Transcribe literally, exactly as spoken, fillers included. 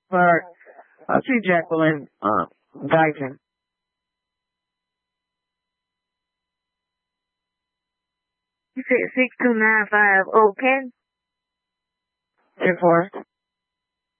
for uh, to Jacqueline uh, Dyson. You said six two nine five oh Ken? Ten four.